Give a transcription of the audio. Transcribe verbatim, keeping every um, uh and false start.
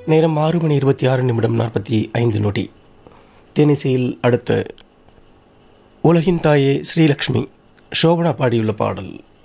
நேரம் ஆறு மணி இருபத்தி ஆறு நிமிடம் நாற்பத்தி ஐந்து நொடி. தேனிசையில் அடுத்த உலகின் தாயே ஸ்ரீலக்ஷ்மி சோபனா பாடியுள்ள பாடல்.